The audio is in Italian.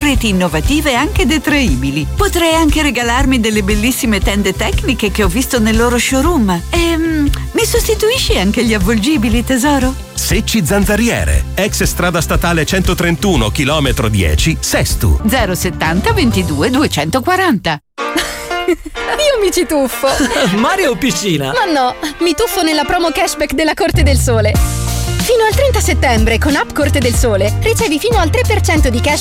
reti innovative anche detraibili. Potrei anche regalarmi delle bellissime tende tecniche che ho visto nel loro showroom. Mi sostituisci anche gli avvolgibili, tesoro? Secci Zanzariere, ex strada statale 131, chilometro 10, Sestu. 070 22 240. Io mi ci tuffo. Mare o piscina? Ma no, mi tuffo nella promo cashback della Corte del Sole. Fino al 30 settembre con app Corte del Sole ricevi fino al 3% di cashback